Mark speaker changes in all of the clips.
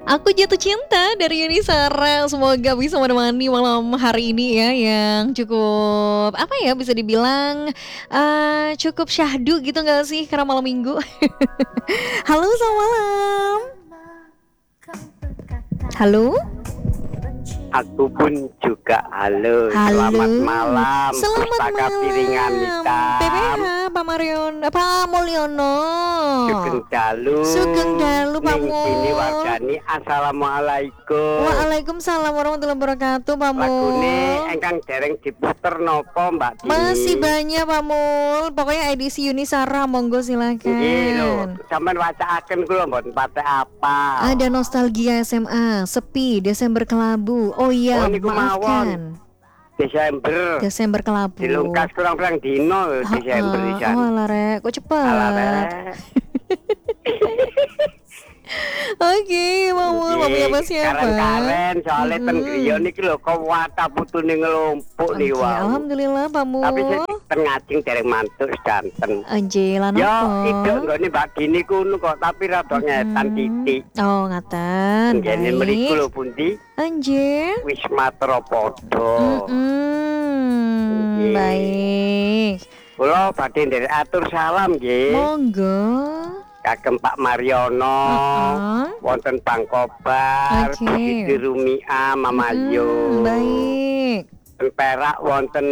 Speaker 1: Aku Jatuh Cinta dari Yuni Sara. Semoga bisa menemani malam hari ini ya, yang cukup apa ya, bisa dibilang cukup syahdu gitu gak sih, karena malam minggu. Halo, selamat malam. Halo.
Speaker 2: Aku pun juga halo.
Speaker 1: Halo.
Speaker 2: Selamat malam.
Speaker 1: Selamat
Speaker 2: Pustaka
Speaker 1: malam.
Speaker 2: Piringan Hitam.
Speaker 1: PPH Pak Pak Mulyono.
Speaker 2: Sugeng dalu.
Speaker 1: Sugeng dalu Pak
Speaker 2: Ning
Speaker 1: Mul.
Speaker 2: sini wargani assalamualaikum.
Speaker 1: Waalaikumsalam warahmatullahi wabarakatuh Pak Mul.
Speaker 2: Lagune engkang dereng diputer nopo Mbak Dini?
Speaker 1: Masih banyak Pak Mul. Pokoknya edisi Yuni Sara, monggo silakan.
Speaker 2: Nggih lho, sampean wacaaken kula mboten pate apa.
Speaker 1: Ada nostalgia SMA, sepi, Desember kelabu. Oh iya,
Speaker 2: niku
Speaker 1: maafkan. Desember kelabu.
Speaker 2: Dilungkas kurang-kurang dino Desember di sana.
Speaker 1: Oh alah rek, kok cepat.
Speaker 2: Alah, Rek.
Speaker 1: Oke, mau punya apa siapa?
Speaker 2: Karen soalnya ten griya niki lho kok wata putune ngelumpuk nih
Speaker 1: Oke,
Speaker 2: wae.
Speaker 1: alhamdulillah Pak Mul.
Speaker 2: Tapi sing ten ngajeng dereng mantuk sedanten.
Speaker 1: Anjir lan
Speaker 2: Yo,
Speaker 1: apa?
Speaker 2: itu nggone Mbak Dini kuno kok tapi rada ngetan titik.
Speaker 1: Oh, ngaten.
Speaker 2: Ngene mriku lho pundi?
Speaker 1: Anjir.
Speaker 2: Wisma Tropodo. Nggih.
Speaker 1: Baik.
Speaker 2: Kula badhe nderek atur salam nggih.
Speaker 1: Monggo.
Speaker 2: Kagem Pak Mariono, wonten Bangkobar,
Speaker 1: Oke.
Speaker 2: Siti Rumia, Mama Yo.
Speaker 1: Baik.
Speaker 2: Ten Perak wonten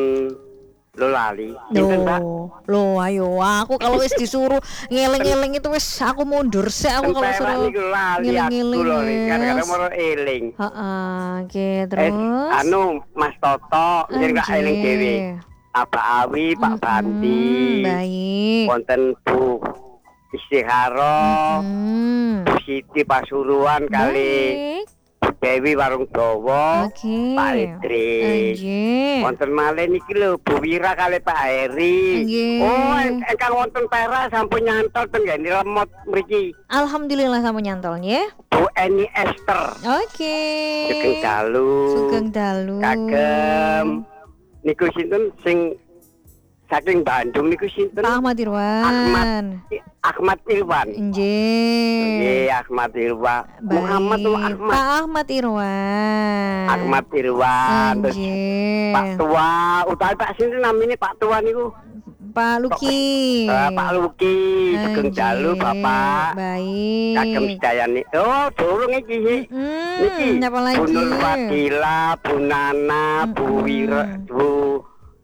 Speaker 2: Lolali. Sinten, Mbak?
Speaker 1: Loh, ayo aku kalau wis disuruh ngeling-eling itu wis aku mundur sih aku
Speaker 2: Ten
Speaker 1: kalau
Speaker 2: Perak
Speaker 1: suruh
Speaker 2: niku lali aku lho, kadang-kadang moro eling.
Speaker 1: Oke, terus
Speaker 2: Anu Mas Toto, jeneng gak eling dhewe. Aba Awi, Pak Bandi.
Speaker 1: Baik.
Speaker 2: Wonten Bu Istiharo, Bu Siti Pasuruan kali
Speaker 1: Baik.
Speaker 2: Dewi Warung Dawa,
Speaker 1: Oke.
Speaker 2: Pak Idris.
Speaker 1: Anjir.
Speaker 2: Wonten malih niki lho Bu Wira kali Pak Heri.
Speaker 1: Nggih.
Speaker 2: Oh, engkang wonten Perak sampun nyantol ten nggih lemot mriki.
Speaker 1: Alhamdulillah sama nyantolnya.
Speaker 2: Bu Eni Esther.
Speaker 1: Oke.
Speaker 2: Sugeng dalu.
Speaker 1: Sugeng dalu.
Speaker 2: Kagem niku sinten sing saking Bandung niku sinten?
Speaker 1: Pak Ahmad Irwan.
Speaker 2: Ahmad Irwan.
Speaker 1: Nggih.
Speaker 2: Ahmad Irwan.
Speaker 1: Baik.
Speaker 2: Muhammad tuh Ahmad.
Speaker 1: Pak Ahmad Irwan.
Speaker 2: Ahmad Irwan. Terus
Speaker 1: Anjir.
Speaker 2: Pak Tua, utawi Pak sinten namine Pak Tua niku?
Speaker 1: Pak Luki.
Speaker 2: Pak Luki, sugeng dalu Bapak.
Speaker 1: Baik.
Speaker 2: Kagem sedayane. Oh, durung iki sih. Niki.
Speaker 1: Apa lagi?
Speaker 2: Bu Nur Fadila, Bu Nana, Bu Wira, Bu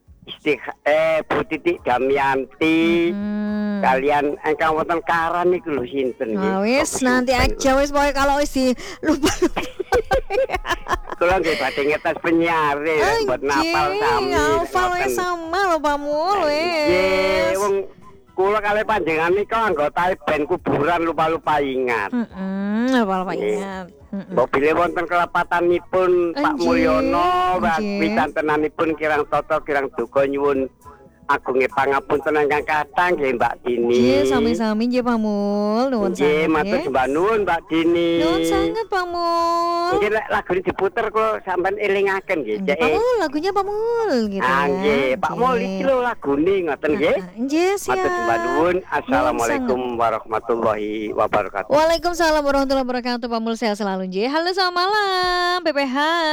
Speaker 2: Bu Titik Damianti. Kalian engkang wonten Karan niku lho sinten nggih.
Speaker 1: Wis nanti aja wis pokoke kalau wis lupa.
Speaker 2: Kula nggih badhe ngetes penyiar buat napal sami.
Speaker 1: Hafal wis sama lho Pak Mul wis.
Speaker 2: Nggih, wong kula kali panjenengan nika anggota band kuburan lupa-lupa ingat.
Speaker 1: Lupa ingat.
Speaker 2: Mobilnya wonten kelepatanipun Pak Mulyono, wisantenanipun kirang toto kirang duka nyuwun agunge pangapunten ingkang kathah nggih Mbak Dini.
Speaker 1: Nggih, sami-sami nggih Pak Mul, nuwun sanget.
Speaker 2: Nggih, matur sembah nuwun Mbak Dini.
Speaker 1: Nuwun sanget Pak Mul.
Speaker 2: Nggih, lek lagune diputer kula sampean elingaken nggih.
Speaker 1: Pak Mul, lagunya Pak Mul gitu ya.
Speaker 2: Nggih, Pak Mul iki lho lagune ngoten nggih.
Speaker 1: Nggih, siap.
Speaker 2: Matur sembah nuwun. Assalamualaikum warahmatullahi wabarakatuh.
Speaker 1: Waalaikumsalam warahmatullahi wabarakatuh. Pak Mul sehat selalu nggih. Halo, selamat malam PPH.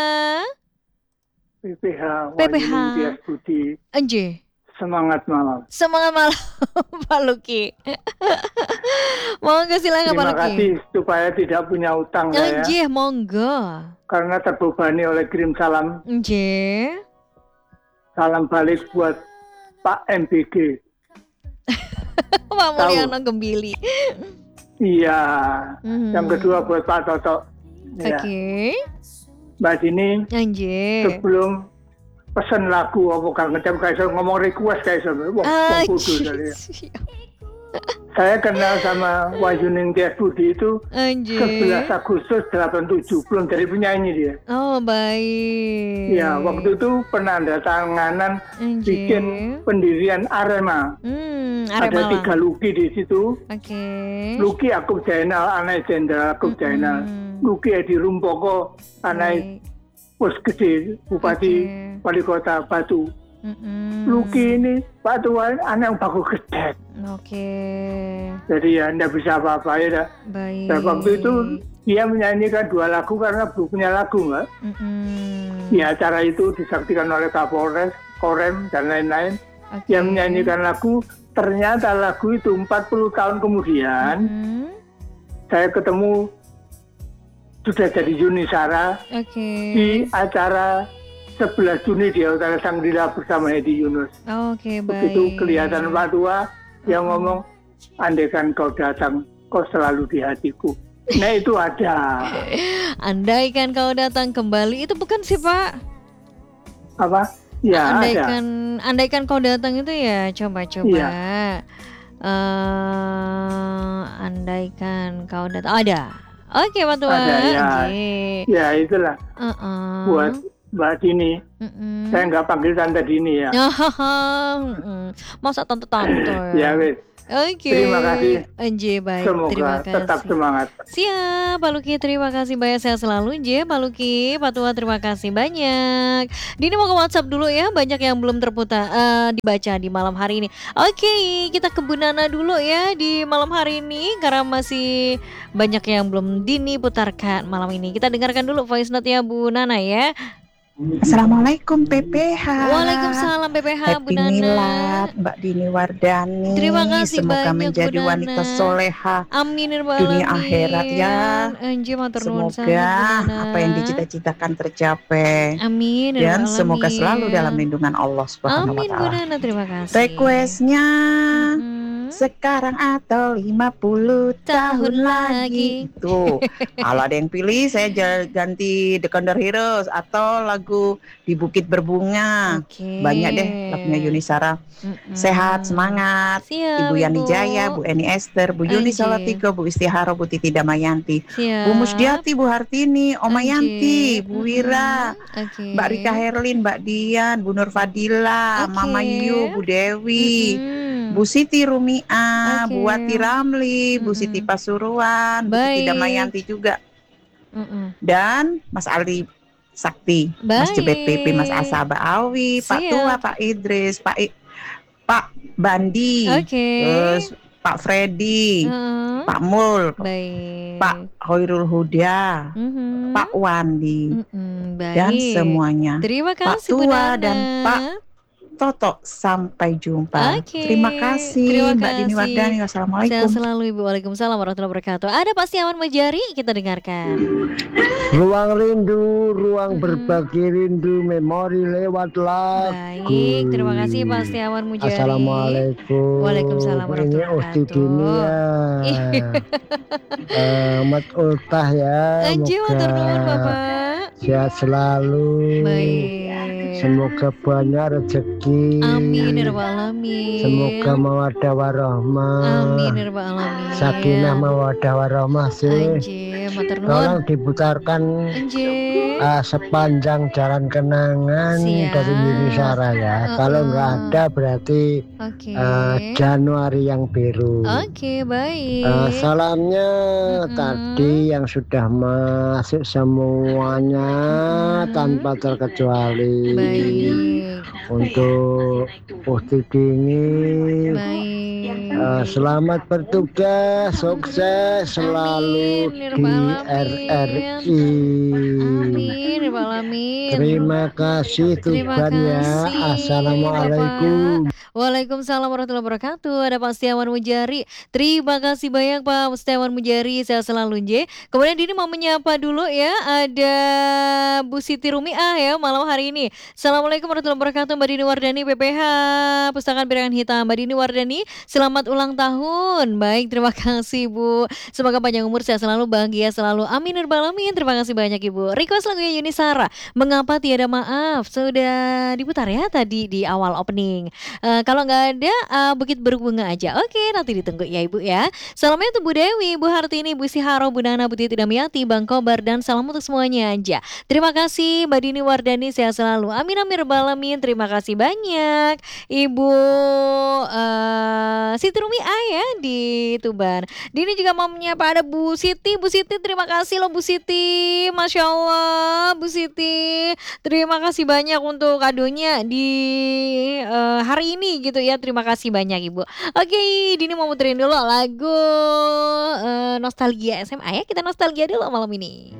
Speaker 3: PPH. Budi.
Speaker 1: Nggih.
Speaker 3: Semangat malam.
Speaker 1: Semangat malam Pak Luki. Monggo silakan Pak
Speaker 3: Terima
Speaker 1: Luki.
Speaker 3: kasih supaya tidak punya utang saya.
Speaker 1: Nggih, monggo.
Speaker 3: Karena terbebani oleh kirim salam.
Speaker 1: Nggih.
Speaker 3: Salam balik buat Pak MBG.
Speaker 1: Pak Mulyono Gembili.
Speaker 3: Iya. Yang kedua buat Pak Toto. Ya.
Speaker 1: Oke.
Speaker 3: Mbak Dini.
Speaker 1: Nggih.
Speaker 3: Sebelum pesen lagu apa kan ngecap kayak ngomong request kayak wah bodoh kali ya. Saya kenal sama Wahyuning Tias Budi itu 11 Agustus 87, belum jadi penyanyi dia.
Speaker 1: Oh baik.
Speaker 3: Ya waktu itu penandatanganan bikin pendirian Arema. Ada 3 Luki di situ. Luki Akub Jainal, anak Jenderal Akub Jainal. Luki Edi Rumpoko, anak Pos Gede, Bupati Wali Kota Batu. Luki ini Pak Tua anak yang bagus gede.
Speaker 1: Oke.
Speaker 3: Jadi ya enggak bisa apa-apa ya.
Speaker 1: Baik.
Speaker 3: Dan waktu itu dia menyanyikan 2 lagu karena belum punya lagu, Mbak. Di acara itu disaktikan oleh Kapolres, Korem, dan lain-lain. Dia menyanyikan lagu, ternyata lagu itu 40 tahun kemudian, saya ketemu sudah jadi Yuni Shara di acara 11 Juni di Hotel Shangri-La bersama Hedi Yunus.
Speaker 1: Baik.
Speaker 3: Begitu kelihatan Pak Tua yang ngomong, andaikan kau datang, kau selalu di hatiku. Nah itu ada.
Speaker 1: Andaikan kau datang kembali, itu bukan sih Pak?
Speaker 3: Apa? Ya
Speaker 1: andaikan kau datang itu ya, coba.
Speaker 3: Iya.
Speaker 1: Andaikan kau datang, ada. Oke Pak Tua.
Speaker 3: Ada ya. Ya itulah. Buat Mbak Dini. Saya nggak panggil Tante Dini ya.
Speaker 1: Masa tante
Speaker 3: Ya wes.
Speaker 1: Oke.
Speaker 3: Terima kasih.
Speaker 1: Baik.
Speaker 3: Semoga
Speaker 1: terima kasih.
Speaker 3: Tetap semangat.
Speaker 1: Siap, Pak Luki. Terima kasih banyak, sehat selalu, Pak Luki. Pak Tua, terima kasih banyak. Dini mau ke WhatsApp dulu ya. Banyak yang belum dibaca di malam hari ini. Oke, kita ke Bu Nana dulu ya di malam hari ini karena masih banyak yang belum Dini putarkan malam ini. Kita dengarkan dulu voice note ya Bu Nana ya.
Speaker 4: Assalamualaikum PPH.
Speaker 1: Waalaikumsalam PPH Bu Nana.
Speaker 4: Happy Milad Mbak Dini Wardani.
Speaker 1: Terima kasih
Speaker 4: semoga
Speaker 1: banyak
Speaker 4: menjadi
Speaker 1: Bu Nana.
Speaker 4: wanita soleha.
Speaker 1: Amin
Speaker 4: dunia akhirat ya. Semoga apa yang dicita-citakan tercapai.
Speaker 1: Amin.
Speaker 4: Dan semoga selalu dalam lindungan Allah Subhanahu wa
Speaker 1: Amin Bu Nana, terima kasih.
Speaker 4: Requestnya sekarang atau 50 tahun lagi. Tuh. Kalau ada yang pilih saya ganti The Condor Heroes atau lagu Di Bukit Berbunga. Banyak deh lagunya Yuni Shara. Sehat, semangat.
Speaker 1: Siap,
Speaker 4: Ibu Yani Jaya, Bu Eni Esther, Bu Yuni Salatiga, Bu Istihara, Bu Titi Damayanti, Bu Musdiati, Bu Hartini, Oma Yanti, Bu Wira, Mbak Rika Herlin, Mbak Dian, Bu Nur Fadila, Mama Yu, Bu Dewi, Bu Siti Rumia, Bu Wati Ramli, Bu Siti Pasuruan, Bu Titi Damayanti juga, dan Mas Ali Sakti, Mas Jebet PP, Mas Asaba Awi, Pak Tua, Pak Idris, Pak Bandi, terus Pak Freddy, Pak Mul, Pak Hoirul Huda, Pak Wandi, dan semuanya.
Speaker 1: Terima kasih
Speaker 4: Pak Tua
Speaker 1: Bu Nana.
Speaker 4: dan Pak Toto, sampai jumpa. Terima kasih Mbak Dini Wardani. Wassalamualaikum.
Speaker 1: Sehat selalu Ibu. Waalaikumsalam warahmatullahi wabarakatuh. Ada Pak Setiawan Mujari, kita dengarkan.
Speaker 5: Ruang rindu, ruang berbagi rindu, memori lewat lagu.
Speaker 1: Baik, terima kasih Pak Setiawan Mujari.
Speaker 5: Assalamualaikum.
Speaker 1: Waalaikumsalam warahmatullahi wabarakatuh.
Speaker 5: Ini Dini ya. Mat ultah ya.
Speaker 1: Matur nuwun Bapak.
Speaker 5: Sehat selalu.
Speaker 1: Baik.
Speaker 5: Semoga banyak rezeki.
Speaker 1: Amin ya rabbal alamin.
Speaker 5: Semoga mawaddah warahmah.
Speaker 1: Amin ya rabbal alamin.
Speaker 5: Sakinah mawaddah warahmah sih. Tolong diputarkan sepanjang jalan kenangan dari Yuni Shara ya. Kalau nggak ada berarti Januari yang biru.
Speaker 1: Baik.
Speaker 5: Salamnya tadi yang sudah masuk semuanya tanpa terkecuali. Untuk Ukti Dini, selamat bertugas, sukses selalu di RRI. Terima kasih Tuhan ya. Assalamualaikum.
Speaker 1: Waalaikumsalam warahmatullahi wabarakatuh. Ada Pak Setiawan Mujari. Terima kasih banyak Pak Setiawan Mujari. Saya selalu Kemudian Dini mau menyapa dulu ya. Ada Bu Siti Rumiah ya malam hari ini. Assalamualaikum warahmatullahi wabarakatuh. Mbak Dini Wardani PPH Pustakaan Pirangan Hitam. Mbak Dini Wardani, selamat ulang tahun. Baik, terima kasih Bu. Semoga panjang umur, sehat selalu, bahagia selalu. Amin ya rabbal alamin. Terima kasih banyak Ibu. Request lagunya Yuni Shara, Mengapa Tiada Maaf, sudah diputar ya tadi di awal opening. Kalau nggak ada Bukit Berbunga aja. Oke, nanti ditunggu ya Ibu ya. Salamnya untuk Bu Dewi, Bu Hartini, Bu Siharo, Bu Nana, Bu Titi Damiati, Bang Kobar, dan salam untuk semuanya aja. Terima kasih Mbak Dini Wardani, sehat selalu. Amin amin rabbal alamin. Terima kasih banyak Ibu Siti Rumia ya di Tuban. Dini juga mau menyapa ada Bu Siti. Bu Siti, terima kasih loh Bu Siti. Masya Allah Bu Siti. Terima kasih banyak untuk kadonya di hari ini gitu ya. Terima kasih banyak Ibu. Oke, Dini mau muterin dulu lagu nostalgia SMA ya. Kita nostalgia dulu malam ini.